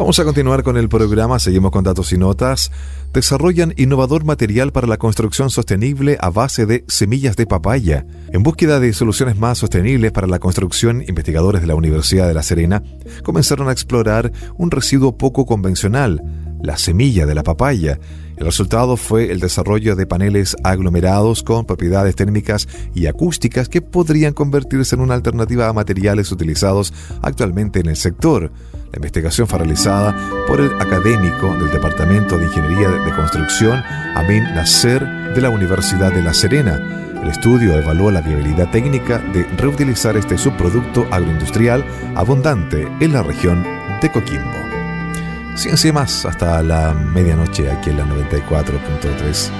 Vamos a continuar con el programa, seguimos con datos y notas. Desarrollan innovador material para la construcción sostenible a base de semillas de papaya. En búsqueda de soluciones más sostenibles para la construcción, investigadores de la Universidad de La Serena comenzaron a explorar un residuo poco convencional, la semilla de la papaya. El resultado fue el desarrollo de paneles aglomerados con propiedades térmicas y acústicas que podrían convertirse en una alternativa a materiales utilizados actualmente en el sector. La investigación fue realizada por el académico del Departamento de Ingeniería de Construcción, Amin Nasser, de la Universidad de La Serena. El estudio evaluó la viabilidad técnica de reutilizar este subproducto agroindustrial abundante en la región de Coquimbo. Ciencia y más hasta la medianoche aquí en la 94.3.